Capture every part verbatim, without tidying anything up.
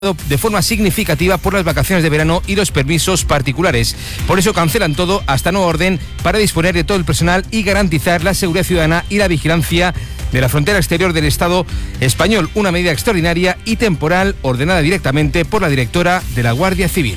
de forma significativa por las vacaciones de verano y los permisos particulares. Por eso cancelan todo hasta nueva orden para disponer de todo el personal y garantizar la seguridad ciudadana y la vigilancia de la frontera exterior del Estado español. Una medida extraordinaria y temporal ordenada directamente por la directora de la Guardia Civil.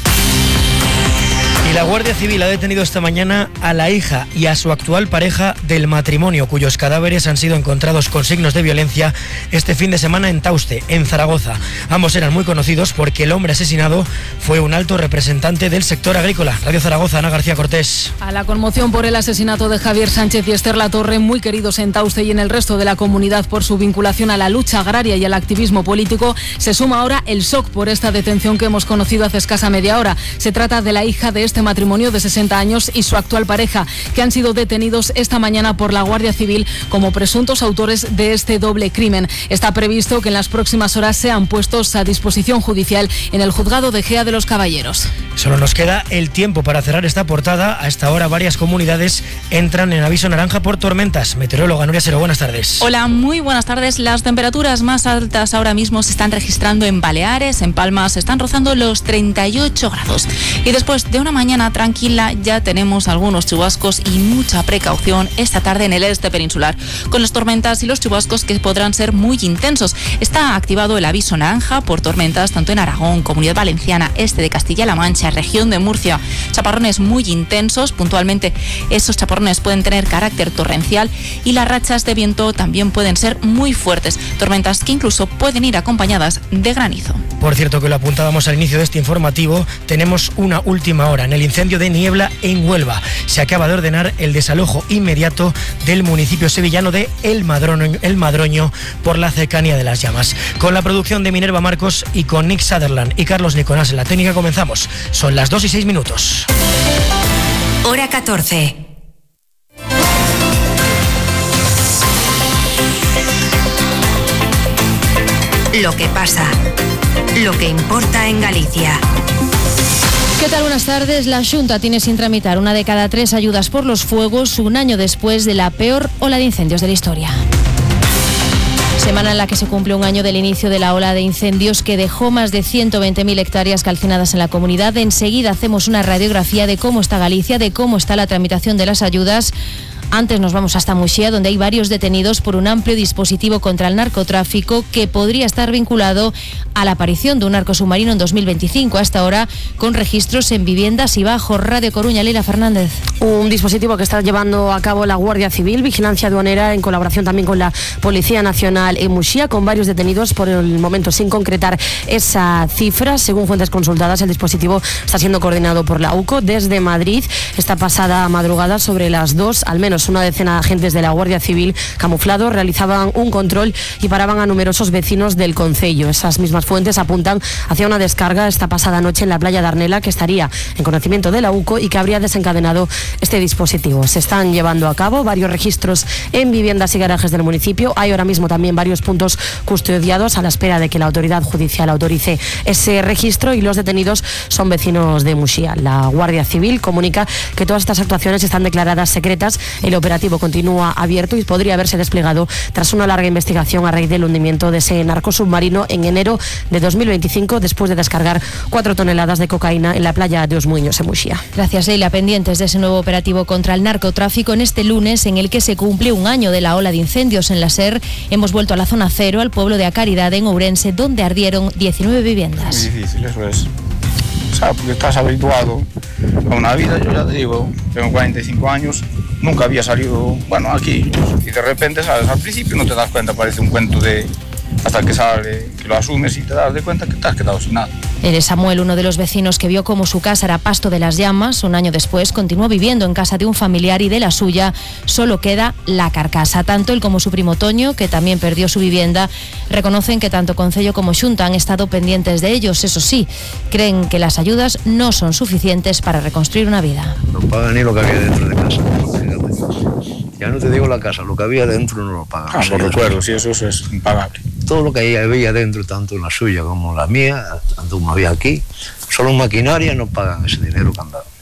Y la Guardia Civil ha detenido esta mañana a la hija y a su actual pareja del matrimonio, cuyos cadáveres han sido encontrados con signos de violencia este fin de semana en Tauste, en Zaragoza. Ambos eran muy conocidos porque el hombre asesinado fue un alto representante del sector agrícola. Radio Zaragoza, Ana García Cortés. A la conmoción por el asesinato de Javier Sánchez y Esther Latorre, muy queridos en Tauste y en el resto de la comunidad por su vinculación a la lucha agraria y al activismo político, se suma ahora el shock por esta detención que hemos conocido hace escasa media hora. Se trata de la hija de este matrimonio de sesenta años y su actual pareja, que han sido detenidos esta mañana por la Guardia Civil como presuntos autores de este doble crimen. Está previsto que en las próximas horas sean puestos a disposición judicial en el juzgado de Gea de los Caballeros. Solo nos queda el tiempo para cerrar esta portada. A esta hora varias comunidades entran en aviso naranja por tormentas. Meteoróloga Nuria Sero, buenas tardes. Hola, muy buenas tardes. Las temperaturas más altas ahora mismo se están registrando en Baleares, en Palma se están rozando los treinta y ocho grados. Y después de una mañana tranquila ya tenemos algunos chubascos y mucha precaución esta tarde en el este peninsular, con las tormentas y los chubascos que podrán ser muy intensos. Está activado el aviso naranja por tormentas tanto en Aragón, Comunidad Valenciana, este de Castilla-La Mancha, región de Murcia. Chaparrones muy intensos, puntualmente esos chaparrones pueden tener carácter torrencial y las rachas de viento también pueden ser muy fuertes, tormentas que incluso pueden ir acompañadas de granizo. Por cierto, que lo apuntábamos al inicio de este informativo, tenemos una última hora. En el incendio de Niebla en Huelva se acaba de ordenar el desalojo inmediato del municipio sevillano de El Madroño, El Madroño por la cercanía de las llamas. Con la producción de Minerva Marcos y con Nick Sutherland y Carlos Nicolás en la técnica comenzamos. Son las dos y seis minutos. Hora catorce. Lo que pasa, lo que importa en Galicia. ¿Qué tal? Buenas tardes. La Xunta tiene sin tramitar una de cada tres ayudas por los fuegos un año después de la peor ola de incendios de la historia. Semana en la que se cumple un año del inicio de la ola de incendios que dejó más de ciento veinte mil hectáreas calcinadas en la comunidad. Enseguida hacemos una radiografía de cómo está Galicia, de cómo está la tramitación de las ayudas. Antes nos vamos hasta Muxía, donde hay varios detenidos por un amplio dispositivo contra el narcotráfico que podría estar vinculado a la aparición de un narco submarino en dos mil veinticinco, hasta ahora con registros en viviendas y bajo. Radio Coruña, Leila Fernández. Un dispositivo que está llevando a cabo la Guardia Civil, Vigilancia Aduanera, en colaboración también con la Policía Nacional en Muxía, con varios detenidos por el momento sin concretar esa cifra. Según fuentes consultadas, el dispositivo está siendo coordinado por la U C O desde Madrid. Esta pasada madrugada, sobre las dos, al menos una decena de agentes de la Guardia Civil camuflados realizaban un control y paraban a numerosos vecinos del concello. Esas mismas fuentes apuntan hacia una descarga esta pasada noche en la playa de Arnela que estaría en conocimiento de la U C O y que habría desencadenado este dispositivo. Se están llevando a cabo varios registros en viviendas y garajes del municipio. Hay ahora mismo también varios puntos custodiados a la espera de que la autoridad judicial autorice ese registro y los detenidos son vecinos de Muxía. La Guardia Civil comunica que todas estas actuaciones están declaradas secretas. El operativo continúa abierto y podría haberse desplegado tras una larga investigación a raíz del hundimiento de ese narco submarino en enero de dos mil veinticinco, después de descargar cuatro toneladas de cocaína en la playa de Os Muiños, en Muxía. Gracias, Leila. Pendientes de ese nuevo operativo contra el narcotráfico en este lunes, en el que se cumple un año de la ola de incendios en la SER. Hemos vuelto a la zona cero, al pueblo de A Caridade, en Ourense, donde ardieron diecinueve viviendas. Muy difícil, eso es. O sea, porque estás habituado a una vida, yo ya te digo, tengo cuarenta y cinco años, nunca había salido, bueno, aquí, y de repente, ¿sabes? Al principio no te das cuenta, parece un cuento de... hasta que sale, que lo asumes y te das de cuenta que te has quedado sin nada. Eres Samuel, uno de los vecinos que vio cómo su casa era pasto de las llamas. Un año después continuó viviendo en casa de un familiar y de la suya solo queda la carcasa. Tanto él como su primo Toño, que también perdió su vivienda, reconocen que tanto Concello como Xunta han estado pendientes de ellos. Eso sí, creen que las ayudas no son suficientes para reconstruir una vida. No pagan ni lo que había dentro de casa. Fíjate. Ya no te digo la casa, lo que había dentro no lo pagan. Ah, por recuerdo, sí, eso, eso es impagable. Todo lo que había dentro, tanto la suya como la mía, tanto como había aquí, solo en maquinaria no pagan ese dinero que han dado.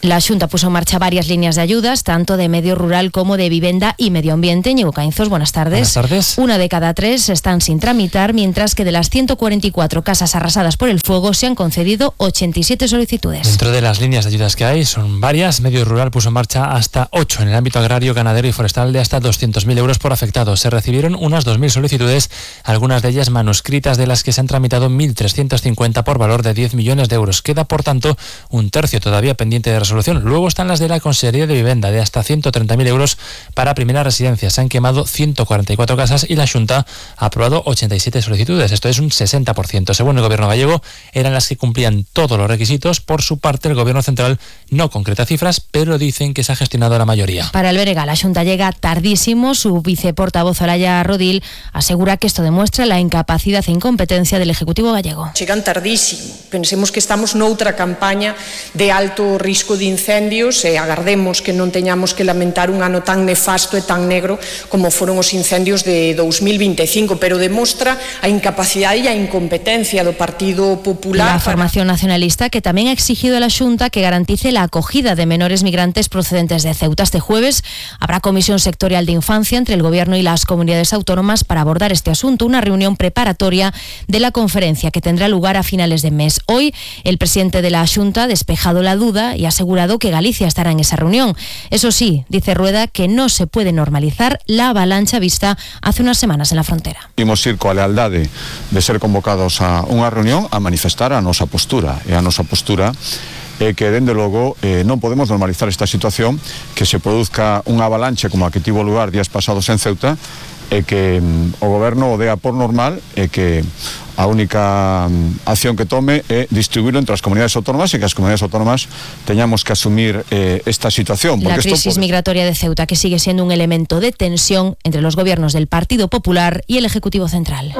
La Xunta puso en marcha varias líneas de ayudas, tanto de medio rural como de vivienda y medio ambiente. Ñigo Caínzos, buenas tardes. Buenas tardes. Una de cada tres están sin tramitar, mientras que de las ciento cuarenta y cuatro casas arrasadas por el fuego se han concedido ochenta y siete solicitudes. Dentro de las líneas de ayudas que hay, son varias. Medio rural puso en marcha hasta ocho en el ámbito agrario, ganadero y forestal de hasta doscientos mil euros por afectado. Se recibieron unas dos mil solicitudes, algunas de ellas manuscritas, de las que se han tramitado mil trescientos cincuenta por valor de diez millones de euros. Queda, por tanto, un tercio todavía pendiente de resolución. Luego están las de la Consejería de Vivienda, de hasta ciento treinta mil euros para primera residencia. Se han quemado ciento cuarenta y cuatro casas y la Xunta ha aprobado ochenta y siete solicitudes. Esto es un sesenta por ciento. Según el Gobierno gallego, eran las que cumplían todos los requisitos. Por su parte, el Gobierno central no concreta cifras, pero dicen que se ha gestionado la mayoría. Para el Berega, la Xunta llega tardísimo. Su viceportavoz, Olaya Rodil, asegura que esto demuestra la incapacidad e incompetencia del Ejecutivo gallego. Chegan tardísimo. Pensemos que estamos noutra campaña de alto risco de incendios e agardemos que non teñamos que lamentar un ano tan nefasto e tan negro como foron os incendios de dos mil vinte e cinco, pero demostra a incapacidade e a incompetencia do Partido Popular. La formación nacionalista, que también ha exigido a la Xunta que garantice la acogida de menores migrantes procedentes de Ceuta. Este jueves habrá comisión sectorial de infancia entre el Gobierno y las comunidades autónomas para abordar este asunto, una reunión preparatoria de la conferencia que tendrá lugar a finales de mes. Hoy, el presidente de la Xunta ha despejado la duda y ha asegurado que Galicia estará en esa reunión. Eso sí, dice Rueda, que no se puede normalizar la avalancha vista hace unas semanas en la frontera. Imos ir coa lealdade de ser convocados a unha reunión a manifestar a nosa postura, e a nosa postura é que, dende logo, eh, non podemos normalizar esta situación, que se produzca unha avalancha como a que tivo lugar días pasados en Ceuta, e que mm, o Goberno o dea por normal, e que a única mm, acción que tome é distribuirlo entre as comunidades autónomas, e que as comunidades autónomas teñamos que asumir eh, esta situación. La crisis puede... migratoria de Ceuta, que sigue siendo un elemento de tensión entre los gobiernos del Partido Popular y el Ejecutivo Central.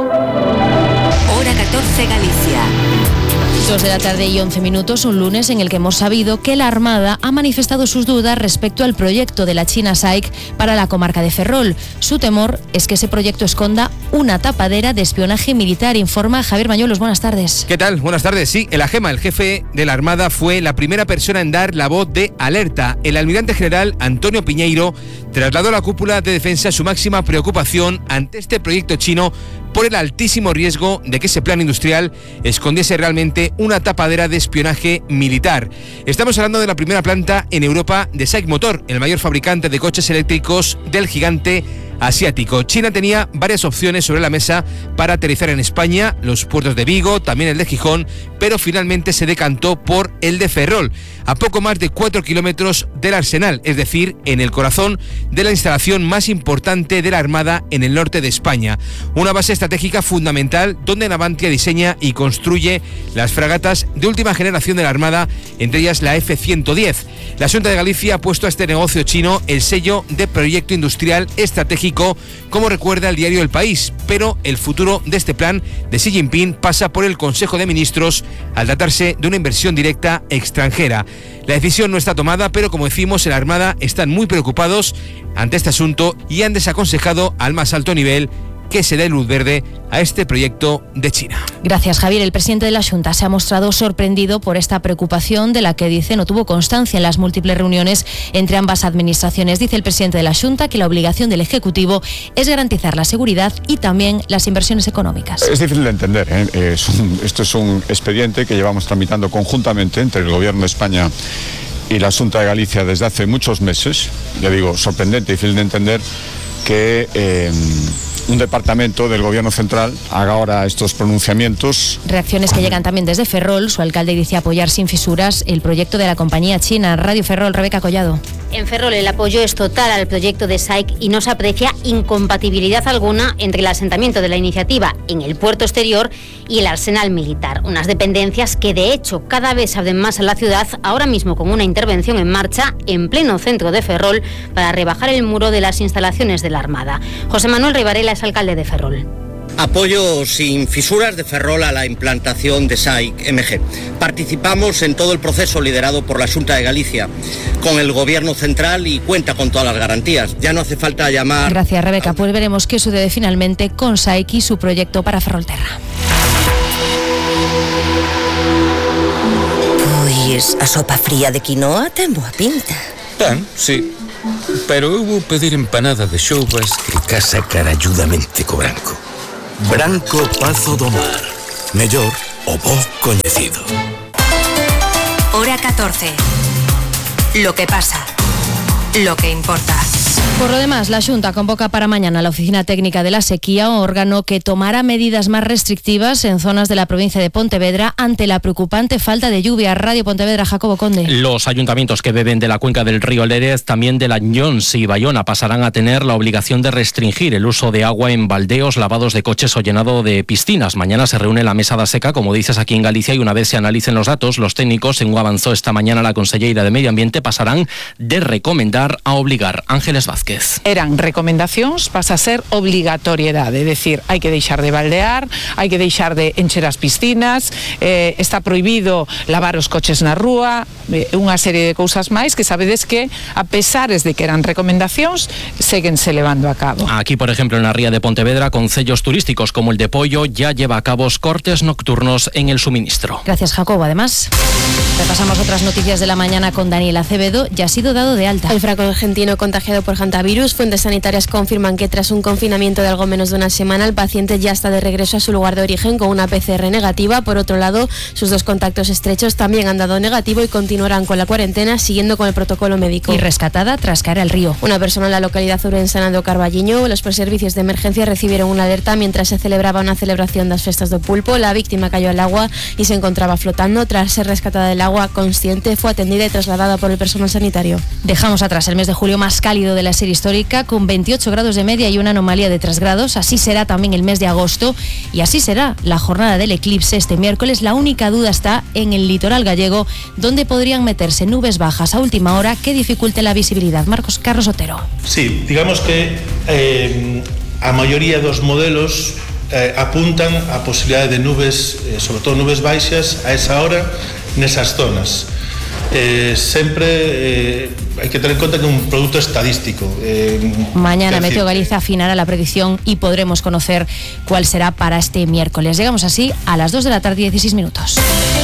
Hora catorce, Galicia. Dos de la tarde y once minutos, un lunes en el que hemos sabido que la Armada ha manifestado sus dudas respecto al proyecto de la China S A I C para la comarca de Ferrol. Su temor es que ese proyecto esconda una tapadera de espionaje militar, informa Javier Mañuelos. Buenas tardes. ¿Qué tal? Buenas tardes. Sí, el AGEMA, el jefe de la Armada, fue la primera persona en dar la voz de alerta. El almirante general Antonio Piñeiro trasladó a la cúpula de defensa su máxima preocupación ante este proyecto chino por el altísimo riesgo de que ese plan industrial escondiese realmente una tapadera de espionaje militar. Estamos hablando de la primera planta en Europa de S A I C Motor, el mayor fabricante de coches eléctricos del gigante asiático. China tenía varias opciones sobre la mesa para aterrizar en España, los puertos de Vigo, también el de Gijón, pero finalmente se decantó por el de Ferrol, a poco más de cuatro kilómetros del Arsenal, es decir, en el corazón de la instalación más importante de la Armada en el norte de España. Una base estratégica fundamental donde Navantia diseña y construye las fragatas de última generación de la Armada, entre ellas la F ciento diez. La Xunta de Galicia ha puesto a este negocio chino el sello de proyecto industrial estratégico, como recuerda el diario El País, pero el futuro de este plan de Xi Jinping pasa por el Consejo de Ministros al tratarse de una inversión directa extranjera. La decisión no está tomada, pero como decimos, en la Armada están muy preocupados ante este asunto y han desaconsejado al más alto nivel que se dé luz verde a este proyecto de China. Gracias, Javier. El presidente de la Xunta se ha mostrado sorprendido por esta preocupación, de la que dice no tuvo constancia en las múltiples reuniones entre ambas administraciones. Dice el presidente de la Xunta que la obligación del Ejecutivo es garantizar la seguridad y también las inversiones económicas. Es difícil de entender, ¿eh? Es un, esto es un expediente que llevamos tramitando conjuntamente entre el Gobierno de España y la Xunta de Galicia desde hace muchos meses. Ya digo, sorprendente, difícil de entender que eh, un departamento del Gobierno central haga ahora estos pronunciamientos. Reacciones que llegan también desde Ferrol. Su alcalde dice apoyar sin fisuras el proyecto de la compañía china. Radio Ferrol, Rebeca Collado. En Ferrol el apoyo es total al proyecto de S A I C y no se aprecia incompatibilidad alguna entre el asentamiento de la iniciativa en el puerto exterior y el arsenal militar. Unas dependencias que de hecho cada vez abren más a la ciudad, ahora mismo con una intervención en marcha en pleno centro de Ferrol para rebajar el muro de las instalaciones de la Armada. José Manuel Rivarela es alcalde de Ferrol. Apoyo sin fisuras de Ferrol a la implantación de S A I C M G. Participamos en todo el proceso liderado por la Xunta de Galicia con el Gobierno central y cuenta con todas las garantías. Ya no hace falta llamar... Gracias, Rebeca. Pues veremos qué sucede finalmente con S A I C y su proyecto para Ferrolterra. Pois a sopa fría de quinoa ten boa pinta. Ben, sí. Pero eu vou pedir empanada de xoubas que casa caralludamente co branco. Branco Pazo do Mar. Mellor o bo coñecido. Hora catorce. Lo que pasa. Lo que importa. Por lo demás, la Xunta convoca para mañana la Oficina Técnica de la Sequía, órgano que tomará medidas más restrictivas en zonas de la provincia de Pontevedra ante la preocupante falta de lluvia. Radio Pontevedra, Jacobo Conde. Los ayuntamientos que beben de la cuenca del río Lérez, también de Lañons y Bayona, pasarán a tener la obligación de restringir el uso de agua en baldeos, lavados de coches o llenado de piscinas. Mañana se reúne la mesa da seca, como dices, aquí en Galicia, y una vez se analicen los datos, los técnicos, según avanzó esta mañana la conselleira de Medio Ambiente, pasarán de recomendar a obligar. Ángeles Vázquez. Eran recomendacións, pasa a ser obligatoriedade, é dicir, hai que deixar de baldear, hai que deixar de encher as piscinas, eh, está prohibido lavar os coches na rúa, eh, unha serie de cousas máis que sabedes que, a pesares de que eran recomendacións, séguense levando a cabo. Aquí, por ejemplo, en la ría de Pontevedra, concellos turísticos como el de Pollo ya lleva a cabo cortes nocturnos en el suministro. Gracias, Jacobo. Además, repasamos otras noticias de la mañana con Daniel Acevedo. Ya ha sido dado de alta. El franco argentino contagiado por hantavirus. Fuentes sanitarias confirman que tras un confinamiento de algo menos de una semana, el paciente ya está de regreso a su lugar de origen con una P C R negativa. Por otro lado, sus dos contactos estrechos también han dado negativo y continuarán con la cuarentena siguiendo con el protocolo médico. Y rescatada tras caer al río. Una persona en la localidad urensana de Carballiño. Los servicios de emergencia recibieron una alerta mientras se celebraba una celebración de las fiestas do pulpo. La víctima cayó al agua y se encontraba flotando. Tras ser rescatada del agua consciente, fue atendida y trasladada por el personal sanitario. Dejamos atrás el mes de julio más cálido de la serie histórica, con veintiocho grados de media y una anomalía de tres grados. Así será también el mes de agosto y así será la jornada del eclipse este miércoles. La única duda está en el litoral gallego, donde podrían meterse nubes bajas a última hora que dificulten la visibilidad. Marcos Carlos Otero. Sí, digamos que eh, a maioría dos modelos eh, apuntan a posibilidade de nubes, eh, sobre todo nubes baixas, a esa hora nesas zonas. Eh, sempre eh, hai que tener en conta que é un produto estadístico. Eh, Mañana decir, Meteo Galicia afinará la predicción y podremos conocer cuál será para este miércoles. Llegamos así a las dos de la tarde y dieciséis minutos.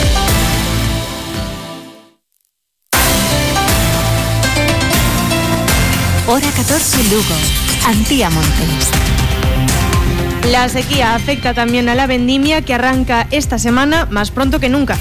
Hora catorce Lugo. Antía Montes. La sequía afecta también a la vendimia, que arranca esta semana más pronto que nunca.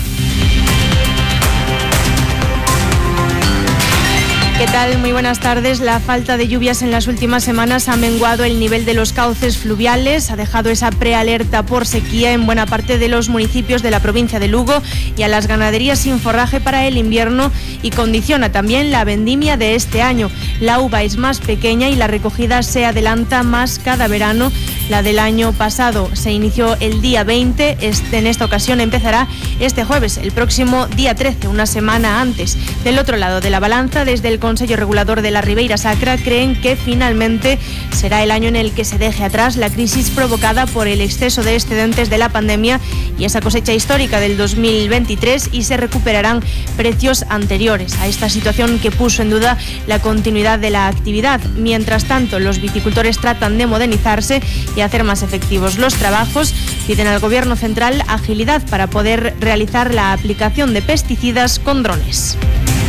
¿Qué tal? Muy buenas tardes. La falta de lluvias en las últimas semanas ha menguado el nivel de los cauces fluviales, ha dejado esa prealerta por sequía en buena parte de los municipios de la provincia de Lugo y a las ganaderías sin forraje para el invierno, y condiciona también la vendimia de este año. La uva es más pequeña y la recogida se adelanta más cada verano. La del año pasado se inició el día veinte, este, en esta ocasión empezará este jueves, el próximo día trece, una semana antes. Del otro lado de la balanza, desde el Consejo Regulador de la Ribeira Sacra, creen que finalmente será el año en el que se deje atrás la crisis provocada por el exceso de excedentes de la pandemia y esa cosecha histórica del dos mil veintitrés, y se recuperarán precios anteriores a esta situación que puso en duda la continuidad de la actividad. Mientras tanto, los viticultores tratan de modernizarse y hacer más efectivos los trabajos. Piden al Gobierno central agilidad para poder realizar la aplicación de pesticidas con drones.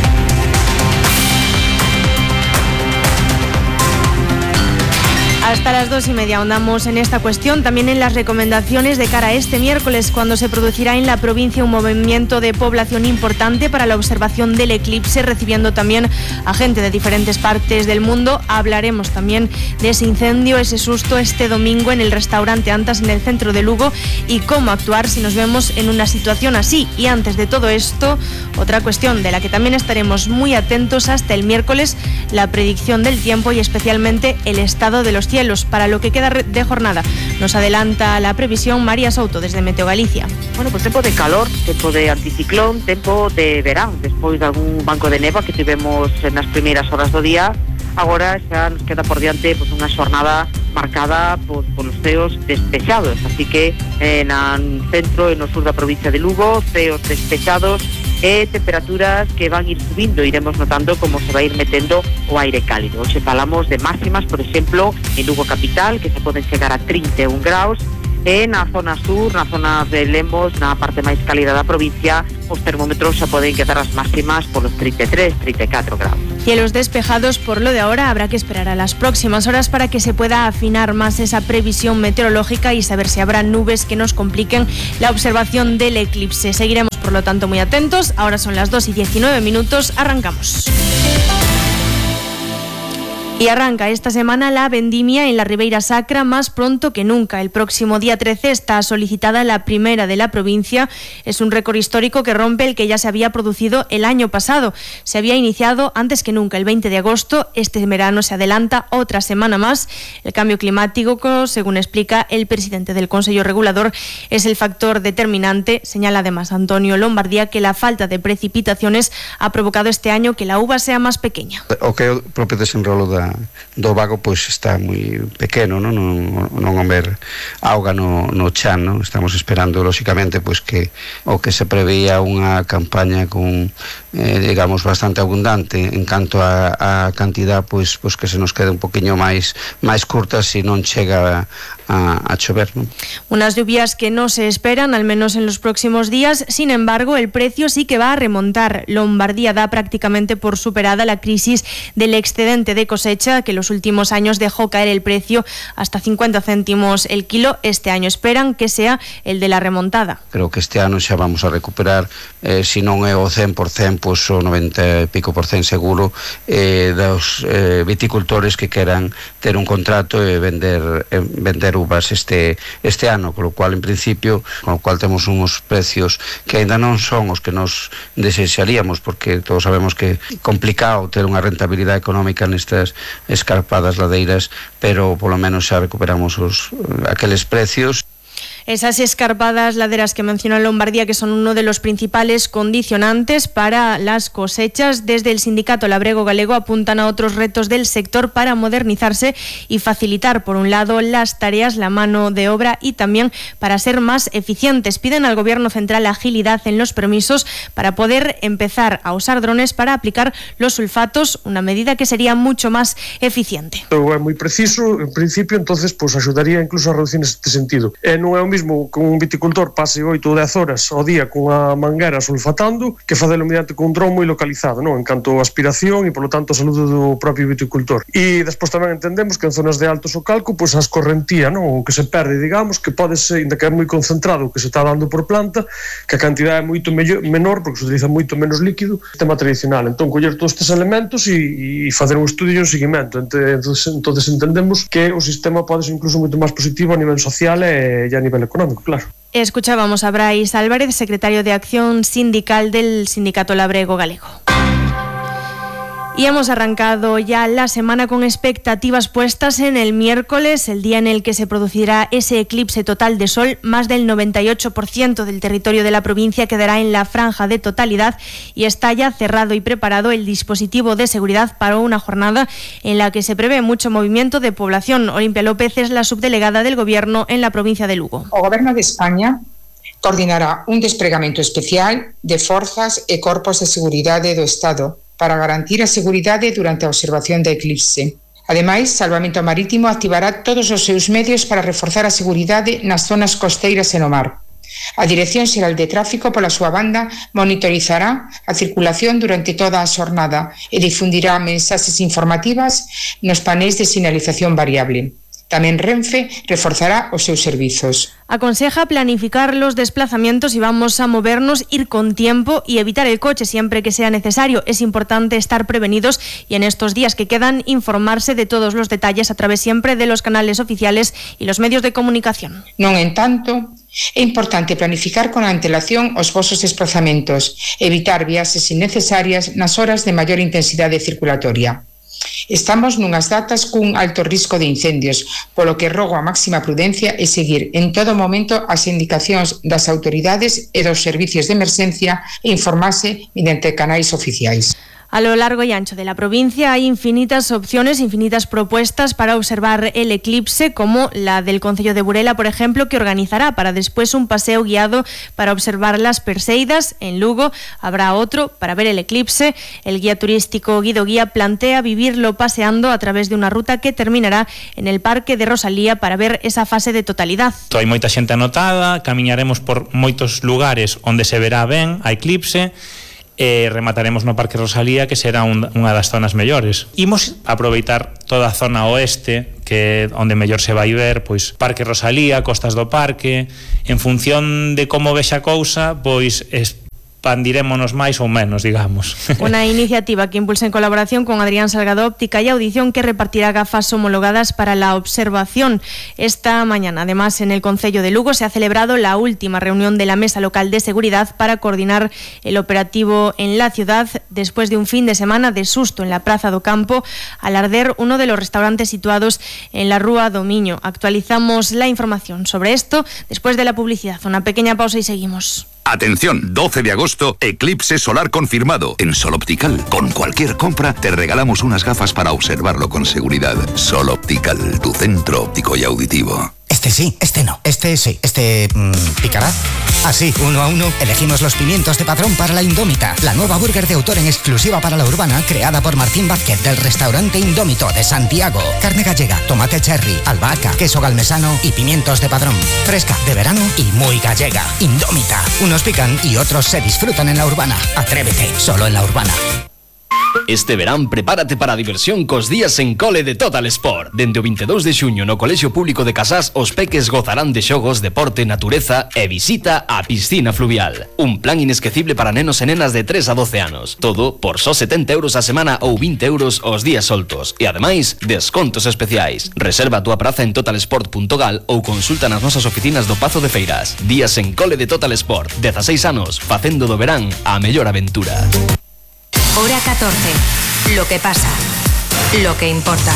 Hasta las dos y media ahondamos en esta cuestión, también en las recomendaciones de cara a este miércoles, cuando se producirá en la provincia un movimiento de población importante para la observación del eclipse, recibiendo también a gente de diferentes partes del mundo. Hablaremos también de ese incendio, ese susto este domingo en el restaurante Antas en el centro de Lugo, y cómo actuar si nos vemos en una situación así. Y antes de todo esto, otra cuestión de la que también estaremos muy atentos hasta el miércoles, la predicción del tiempo y especialmente el estado de los cielos para lo que queda de jornada. Nos adelanta la previsión María Souto desde Meteo Galicia. Bueno, pues tempo de calor, tempo de anticiclón, tempo de verán, despois de algún banco de neva que tivemos nas primeiras horas do día. Agora xa nos queda por diante pues, unha xornada marcada pues, polos ceos despechados, así que eh, no centro e no sur da provincia de Lugo, ceos despechados e temperaturas que van ir subindo, iremos notando como se va a ir metendo o aire cálido. Hoxe falamos de máximas, por exemplo, en Lugo capital, que se poden chegar a trinta e un graus, e na zona sur, na zona de Lemos, na parte máis cálida da provincia, os termómetros xa poden quedar as máximas polos treinta e tres, treinta e catro grados. Cielos despejados por lo de ahora, habrá que esperar a las próximas horas para que se pueda afinar más esa previsión meteorológica y saber si habrá nubes que nos compliquen la observación del eclipse. Seguiremos, por lo tanto, muy atentos. Ahora son las dos y diecinueve minutos, arrancamos. Y arranca esta semana la vendimia en la Ribeira Sacra más pronto que nunca. El próximo día trece está solicitada la primera de la provincia. Es un récord histórico que rompe el que ya se había producido el año pasado. Se había iniciado antes que nunca, el veinte de agosto. Este verano se adelanta otra semana más. El cambio climático, según explica el presidente del Consejo Regulador, es el factor determinante. Señala además Antonio Lombardía que la falta de precipitaciones ha provocado este año que la uva sea más pequeña. O que é o propio desenrolo da do vago pois está moi pequeno, non non, non haber auga no, no chan, non? Estamos esperando lóxicamente pois que o que se preveía unha campaña con eh, digamos bastante abundante en canto a, a cantidad pois, pois que se nos quede un poquinho máis máis curta se non chega a, a chover, non? Unas lluvias que no se esperan, al menos en los próximos días. Sin embargo, el precio sí que va a remontar. Lombardía da prácticamente por superada la crisis del excedente de cosecha que los últimos años dejó caer el precio hasta cincuenta céntimos el kilo. Este año esperan que sea el de la remontada. Creo que este ano xa vamos a recuperar, eh, si non é o cen por cen, pois o noventa e pico por cen seguro, eh, dos eh, viticultores que queran ter un contrato e vender eh, vender uvas este este ano, con lo cual en principio, con lo cual temos uns precios que ainda non son os que nos desexaríamos, porque todos sabemos que é complicado ter unha rentabilidade económica nestas escarpadas ladeiras, pero polo menos xa recuperamos os, aqueles precios. Esas escarpadas laderas que menciona Lombardía, que son uno de los principales condicionantes para las cosechas. Desde el sindicato Labrego Galego apuntan a otros retos del sector para modernizarse y facilitar, por un lado, las tareas, la mano de obra y también para ser más eficientes. Piden al Gobierno central agilidad en los permisos para poder empezar a usar drones para aplicar los sulfatos, una medida que sería mucho más eficiente. É moi preciso, en principio, entonces pues, axudaría incluso a reducir neste sentido. E non é o mismo que un viticultor pase oito ou dez horas ao día cunha manguera sulfatando que facelo mediante con un dron moi localizado, non? En canto a aspiración e, polo tanto, a saúde do propio viticultor. E despois tamén entendemos que en zonas de alto socalco, pois a escorrentía, non? O que se perde, digamos, que pode ser, ainda que é moi concentrado o que se está dando por planta, que a cantidade é moito mellor, menor, porque se utiliza moito menos líquido, sistema tradicional. Entón, coller todos estes elementos e, e facer un estudio e un seguimento. Entonces, entonces entendemos que o sistema pode ser incluso moito máis positivo a nivel social e, e a nivel económico, claro. Escuchábamos a Brais Álvarez, secretario de Acción Sindical del Sindicato Labrego Galego. Y hemos arrancado ya la semana con expectativas puestas en el miércoles, el día en el que se producirá ese eclipse total de sol. Más del noventa y ocho por ciento del territorio de la provincia quedará en la franja de totalidad y está ya cerrado y preparado el dispositivo de seguridad para una jornada en la que se prevé mucho movimiento de población. Olimpia López es la subdelegada del Gobierno en la provincia de Lugo. O Goberno de España coordinará un despregamento especial de forzas e corpos de seguridade do Estado para garantir a seguridade durante a observación da eclipse. Ademais, Salvamento Marítimo activará todos os seus medios para reforzar a seguridade nas zonas costeiras e no mar. A Dirección Xeral de Tráfico, pola súa banda, monitorizará a circulación durante toda a xornada e difundirá mensaxes informativas nos paneis de sinalización variable. Tamén Renfe reforzará os seus servizos. Aconseja planificar los desplazamientos y vamos a movernos, ir con tiempo y evitar el coche siempre que sea necesario. Es importante estar prevenidos y en estos días que quedan informarse de todos los detalles a través siempre de los canales oficiales y los medios de comunicación. Non en tanto, é importante planificar con antelación os vosos desplazamentos, evitar viaxes innecesarias nas horas de maior intensidade circulatoria. Estamos nunhas datas cun alto risco de incendios, polo que rogo a máxima prudencia e seguir en todo momento as indicacións das autoridades e dos servicios de emerxencia e informarse mediante canais oficiais. A lo largo y ancho de la provincia hay infinitas opciones, infinitas propuestas para observar el eclipse, como la del concello de Burela, por ejemplo, que organizará para después un paseo guiado para observar las Perseidas. En Lugo habrá otro para ver el eclipse. El guía turístico Guido Guía plantea vivirlo paseando a través de una ruta que terminará en el Parque de Rosalía para ver esa fase de totalidad. Hai moita xente anotada, camiñaremos por moitos lugares onde se verá ben a eclipse, e remataremos no Parque Rosalía, que será un, unha das zonas mellores. Imos aproveitar toda a zona oeste, que onde mellor se vai ver, pois Parque Rosalía, costas do parque. En función de como vexa a cousa, pois expandirémonos máis ou menos, digamos. Una iniciativa que impulsa en colaboración con Adrián Salgado Óptica y Audición, que repartirá gafas homologadas para la observación. Esta mañana, además, en el concello de Lugo se ha celebrado la última reunión de la Mesa Local de Seguridad para coordinar el operativo en la ciudad después de un fin de semana de susto en la Praza do Campo al arder uno de los restaurantes situados en la Rúa do Miño. Actualizamos la información sobre esto después de la publicidad. Una pequeña pausa y seguimos. Atención, doce de agosto, eclipse solar confirmado. En Sol Optical, con cualquier compra, te regalamos unas gafas para observarlo con seguridad. Sol Optical, tu centro óptico y auditivo. Este sí, este no, este sí, este... Mmm, ¿picará? Así, uno a uno, elegimos los pimientos de Padrón para la Indómita, la nueva burger de autor en exclusiva para la urbana, creada por Martín Vázquez del restaurante Indómito de Santiago. Carne gallega, tomate cherry, albahaca, queso galmesano y pimientos de Padrón. Fresca, de verano y muy gallega. Indómita. Unos pican y otros se disfrutan en la urbana. Atrévete, solo en la urbana. Este verán prepárate para a diversión cos días en cole de Total Sport. Dende o veintidós de xuño no Colexio Público de Casás, os peques gozarán de xogos, deporte, natureza e visita á piscina fluvial. Un plan inesquecible para nenos e nenas de tres a doce anos. Todo por só setenta euros a semana ou vinte euros os días soltos. E ademais, descontos especiais. Reserva a túa praza en totalsport punto gal ou consulta nas nosas oficinas do Pazo de Feiras. Días en cole de Total Sport. dezaseis anos, facendo do verán a mellor aventura. Hora catorce. Lo que pasa. Lo que importa.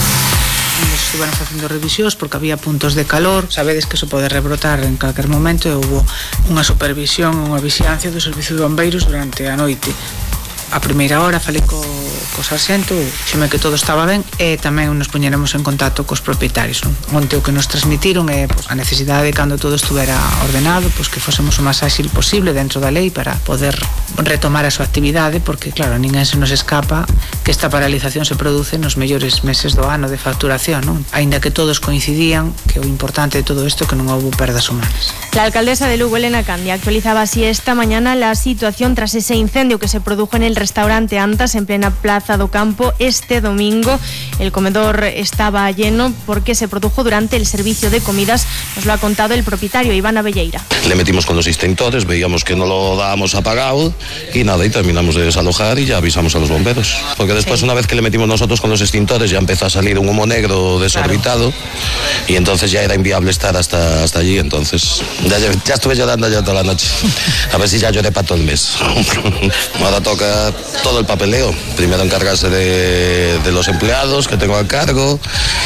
Nos estiveron facendo revisións porque había puntos de calor. Sabedes que eso pode rebrotar en calquer momento e houve unha supervisión, unha vixilancia do Servicio de Bombeiros durante a noite. A primeira hora falei co, co sarxento, xeme que todo estaba ben e tamén nos poñeremos en contacto cos propietarios. Onte o que nos transmitiron é pues, a necesidade de cando todo estuvera ordenado, pues, que fósemos o máis áxil posible dentro da lei para poder retomar a súa actividade, porque claro, a ninguén se nos escapa que esta paralización se produce nos mellores meses do ano de facturación, non? Aínda que todos coincidían que o importante de todo isto é que non houve perdas humanas. La alcaldesa de Lugo, Elena Candia, actualizaba así esta mañana la situación tras ese incendio que se produjo en el restaurante Antas en plena Plaza do Campo este domingo. El comedor estaba lleno porque se produjo durante el servicio de comidas, nos lo ha contado el propietario Iván Abelleira. Le metimos con los extintores, veíamos que no lo dábamos apagado y nada, y terminamos de desalojar y ya avisamos a los bomberos, porque después sí. Una vez que le metimos nosotros con los extintores ya empezó a salir un humo negro desorbitado, claro. Y entonces ya era inviable estar hasta, hasta allí, entonces ya, ya estuve llorando ya toda la noche, a ver si ya lloré para todo el mes. Ahora toca todo el papeleo, primero encargarse de, de los empleados que tengo a cargo,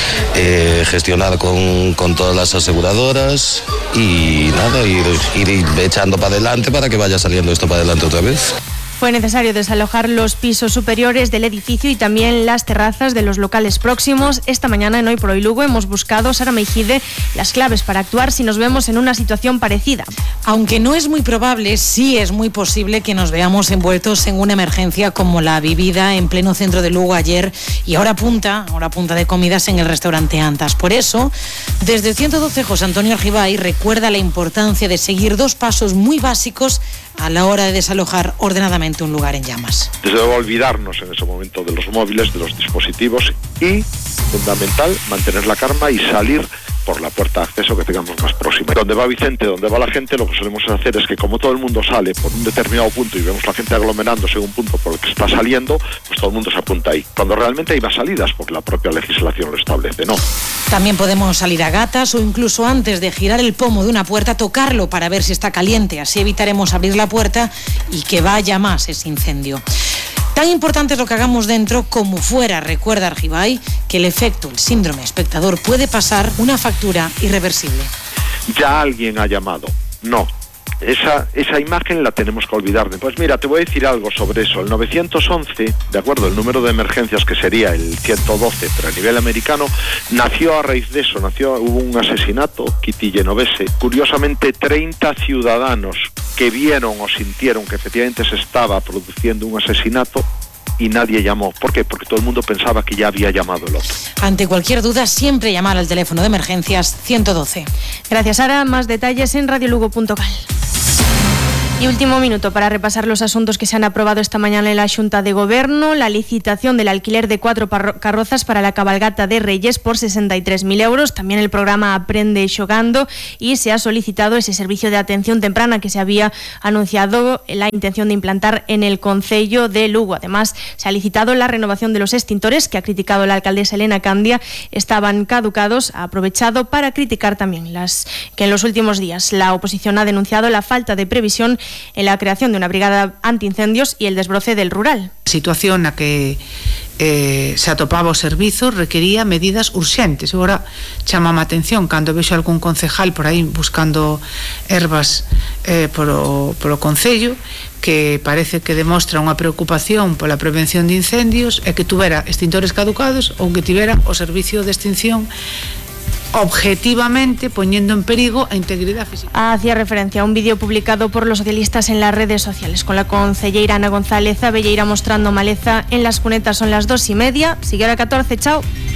eh, gestionar con, con todas las aseguradoras y nada, ir, ir echando para adelante para que vaya saliendo esto para adelante otra vez. Fue necesario desalojar los pisos superiores del edificio y también las terrazas de los locales próximos. Esta mañana en Hoy por Hoy Lugo hemos buscado, Sara Meijide, las claves para actuar si nos vemos en una situación parecida. Aunque no es muy probable, sí es muy posible que nos veamos envueltos en una emergencia como la vivida en pleno centro de Lugo ayer y ahora punta, ahora punta de comidas en el restaurante Antas. Por eso, desde el ciento doce, José Antonio Argibay recuerda la importancia de seguir dos pasos muy básicos a la hora de desalojar ordenadamente un lugar en llamas. Desde luego olvidarnos en ese momento de los móviles, de los dispositivos y, fundamental, mantener la calma y salir por la puerta de acceso que tengamos más próxima. Donde va Vicente, donde va la gente, lo que solemos hacer es que como todo el mundo sale por un determinado punto y vemos la gente aglomerándose en un punto por el que está saliendo, pues todo el mundo se apunta ahí. Cuando realmente hay más salidas, porque la propia legislación lo establece, ¿no? También podemos salir a gatas o incluso antes de girar el pomo de una puerta, tocarlo para ver si está caliente. Así evitaremos abrir la puerta y que vaya más ese incendio. Tan importante es lo que hagamos dentro como fuera. Recuerda Argibay que el efecto, el síndrome espectador, puede pasar una factura irreversible. Ya alguien ha llamado. No, esa, esa imagen la tenemos que olvidar. Pues mira, te voy a decir algo sobre eso. El nueve once, de acuerdo, el número de emergencias que sería el ciento doce, pero a nivel americano, nació a raíz de eso, nació, hubo un asesinato, Kitty Genovese. Curiosamente, treinta ciudadanos que vieron o sintieron que efectivamente se estaba produciendo un asesinato y nadie llamó. ¿Por qué? Porque todo el mundo pensaba que ya había llamado el otro. Ante cualquier duda, siempre llamar al teléfono de emergencias ciento doce. Gracias, Sara. Más detalles en radiolugo punto cal. Y último minuto para repasar los asuntos que se han aprobado esta mañana en la Xunta de Gobierno. La licitación del alquiler de cuatro carrozas para la cabalgata de Reyes por sesenta y tres mil euros. También el programa Aprende Xogando, y se ha solicitado ese servicio de atención temprana que se había anunciado la intención de implantar en el concello de Lugo. Además, se ha licitado la renovación de los extintores, que ha criticado la alcaldesa Elena Candia estaban caducados. Ha aprovechado para criticar también las que en los últimos días la oposición ha denunciado la falta de previsión en la creación de una brigada antiincendios y el desbroce del rural. A situación na que eh, se atopaba o servizo requería medidas urxentes. Agora chama a atención cando vexo algún concejal por aí buscando ervas eh, polo, polo concello, que parece que demostra unha preocupación pola prevención de incendios e que tuvera extintores caducados ou que tivera o servicio de extinción objetivamente poniendo en perigo a integridad física. Hacía referencia a un vídeo publicado por los socialistas en las redes sociales con la concelleira Ana González Abelleira mostrando maleza en las cunetas. Son las dos y media. Sigue a catorce. Chao.